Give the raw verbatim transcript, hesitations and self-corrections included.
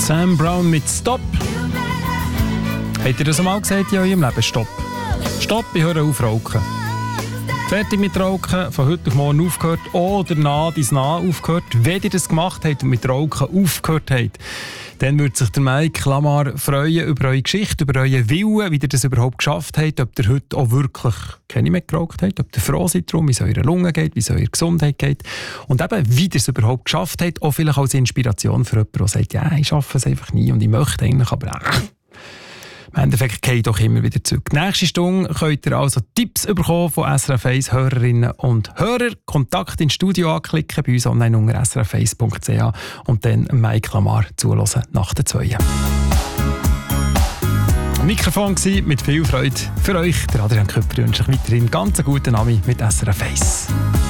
Sam Brown mit Stop. Habt ihr das einmal gesagt in eurem Leben? Stopp. Stopp, ich höre auf rauchen. Fertig mit Rauchen, von heute auf morgen aufgehört oder nah dies nah aufgehört. Wenn ihr das gemacht habt und mit Rauchen aufgehört habt, dann würde sich der Mike Lamar freuen über eure Geschichte, über euren Willen, wie ihr das überhaupt geschafft habt, ob ihr heute auch wirklich keine mehr geraucht habt, ob ihr froh seid darum, wie es eurer Lunge geht, wie es eurer Gesundheit geht und eben, wie ihr es überhaupt geschafft habt, auch vielleicht als Inspiration für jemanden, der sagt, ja, ich schaffe es einfach nie und ich möchte eigentlich, aber äh, im Endeffekt geht doch immer wieder zurück. Nächste Stunde könnt ihr also Tipps bekommen von S R F eins Hörerinnen und Hörer. Kontakt ins Studio anklicken, bei uns online unter s r f eins punkt c h und dann Mike Lamar zuhören nach der zwei. Mikrofon war mit viel Freude für euch. Der Adrian Köpper wünscht euch weiterhin ganz einen guten Abend mit S R F eins.